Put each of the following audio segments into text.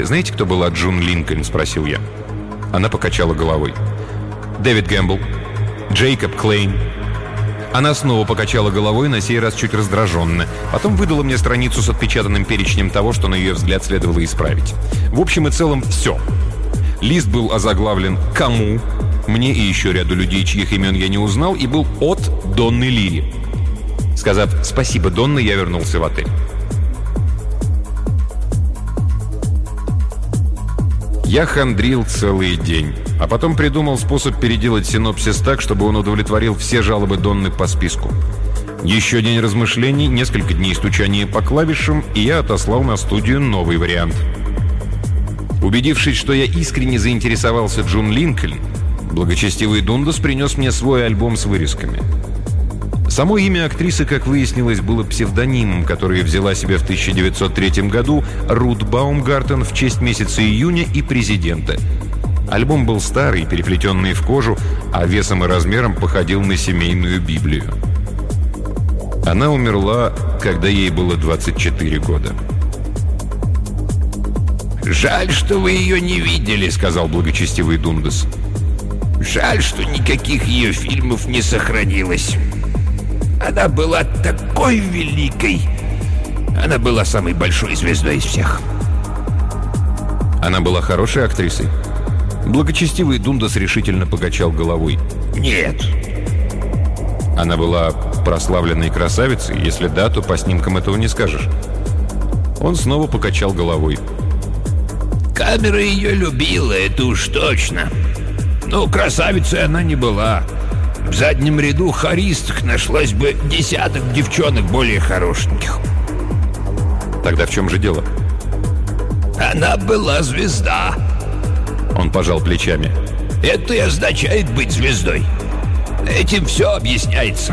знаете, кто была Джун Линкольн?» — спросил я. Она покачала головой. «Дэвид Гэмбл, Джейкоб Клейн». Она снова покачала головой, на сей раз чуть раздраженно. Потом выдала мне страницу с отпечатанным перечнем того, что, на ее взгляд, следовало исправить. В общем и целом, все. Лист был озаглавлен «Кому?», мне и еще ряду людей, чьих имен я не узнал, и был от Донны Лири. Сказав «Спасибо, Донна», я вернулся в отель. Я хандрил целый день, а потом придумал способ переделать синопсис так, чтобы он удовлетворил все жалобы Донны по списку. Еще день размышлений, несколько дней стучания по клавишам, и я отослал на студию новый вариант. Убедившись, что я искренне заинтересовался Джун Линкольн, благочестивый Дундас принес мне свой альбом с вырезками. Само имя актрисы, как выяснилось, было псевдонимом, который взяла себе в 1903 году Рут Баумгартен в честь месяца июня и президента. Альбом был старый, переплетенный в кожу, а весом и размером походил на семейную Библию. Она умерла, когда ей было 24 года. «Жаль, что вы ее не видели», — сказал благочестивый Дундас. «Жаль, что никаких ее фильмов не сохранилось. Она была такой великой. Она была самой большой звездой из всех». Она была хорошей актрисой? Благочестивый Дундас решительно покачал головой. «Нет». Она была прославленной красавицей? Если да, то по снимкам этого не скажешь. Он снова покачал головой. «Камера ее любила, это уж точно. Но красавицей она не была. В заднем ряду хористок нашлось бы десяток девчонок более хорошеньких». Тогда в чем же дело? «Она была звезда». Он пожал плечами. «Это и означает быть звездой. Этим все объясняется».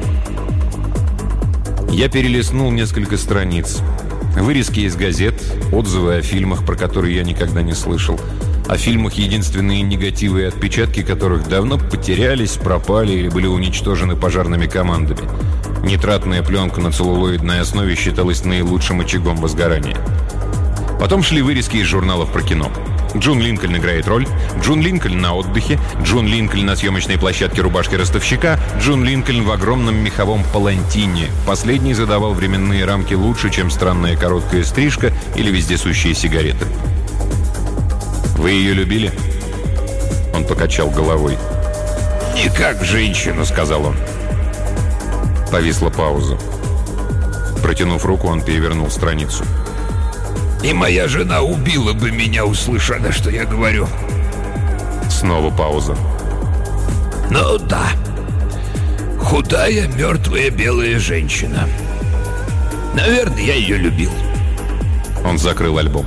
Я перелистнул несколько страниц. Вырезки из газет, отзывы о фильмах, про которые я никогда не слышал. О фильмах, единственные негативы и отпечатки которых давно потерялись, пропали или были уничтожены пожарными командами. Нитратная пленка на целлулоидной основе считалась наилучшим очагом возгорания. Потом шли вырезки из журналов про кино. Джун Линкольн играет роль, Джун Линкольн на отдыхе, Джун Линкольн на съемочной площадке рубашки ростовщика, Джун Линкольн в огромном меховом палантине. Последний задавал временные рамки лучше, чем странная короткая стрижка или вездесущие сигареты. «Вы ее любили?» Он покачал головой. «Не как женщину», — сказал он. Повисла пауза. Протянув руку, он перевернул страницу. «И моя жена убила бы меня, услыша, что я говорю». Снова пауза. «Ну да. Худая, мертвая, белая женщина. Наверное, я ее любил». Он закрыл альбом.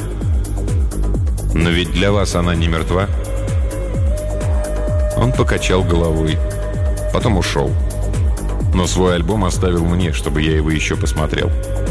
«Но ведь для вас она не мертва?» Он покачал головой. Потом ушел. Но свой альбом оставил мне, чтобы я его еще посмотрел.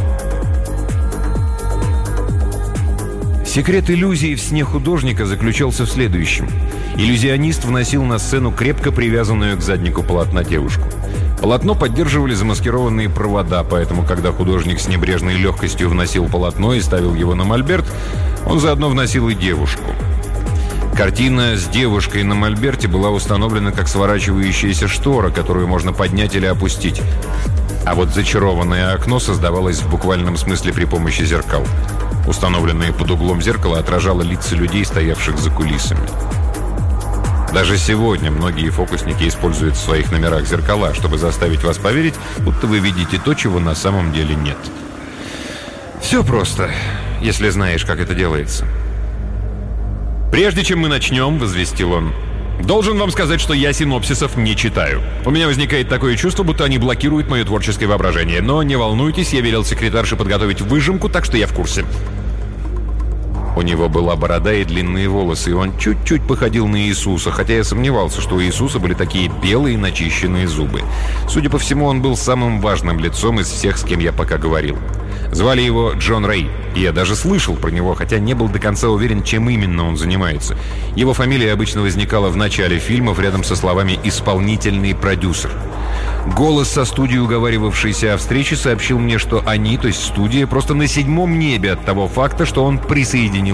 Секрет иллюзии в сне художника заключался в следующем. Иллюзионист вносил на сцену крепко привязанную к заднику полотна девушку. Полотно поддерживали замаскированные провода, поэтому, когда художник с небрежной легкостью вносил полотно и ставил его на мольберт, он заодно вносил и девушку. Картина с девушкой на мольберте была установлена как сворачивающаяся штора, которую можно поднять или опустить. А вот зачарованное окно создавалось в буквальном смысле при помощи зеркал. Установленное под углом зеркало отражало лица людей, стоявших за кулисами. Даже сегодня многие фокусники используют в своих номерах зеркала, чтобы заставить вас поверить, будто вы видите то, чего на самом деле нет. Все просто, если знаешь, как это делается. «Прежде чем мы начнем», — возвестил он, — «должен вам сказать, что я синопсисов не читаю. У меня возникает такое чувство, будто они блокируют мое творческое воображение. Но не волнуйтесь, я велел секретарше подготовить выжимку, так что я в курсе». У него была борода и длинные волосы, и он чуть-чуть походил на Иисуса, хотя я сомневался, что у Иисуса были такие белые начищенные зубы. Судя по всему, он был самым важным лицом из всех, с кем я пока говорил. Звали его Джон Рэй, и я даже слышал про него, хотя не был до конца уверен, чем именно он занимается. Его фамилия обычно возникала в начале фильмов рядом со словами «исполнительный продюсер». Голос со студии, уговаривавшийся о встрече, сообщил мне, что они, то есть студия, просто на седьмом небе от того факта, что он присоединился